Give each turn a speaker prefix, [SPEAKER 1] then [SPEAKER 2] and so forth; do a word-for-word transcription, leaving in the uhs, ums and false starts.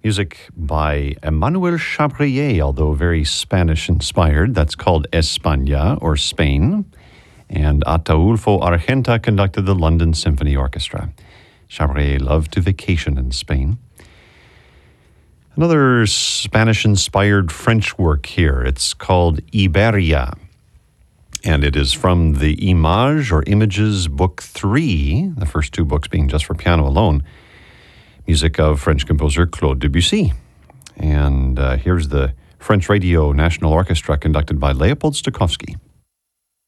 [SPEAKER 1] Music by Emmanuel Chabrier, although very Spanish-inspired. That's called España, or Spain. And Ataulfo Argenta conducted the London Symphony Orchestra. Chabrier loved to vacation in Spain. Another Spanish-inspired French work here. It's called Iberia. And it is from the Images or Images Book three, the first two books being just for piano alone. Music of French composer Claude Debussy. And uh, here's the French Radio National Orchestra conducted by Leopold Stokowski.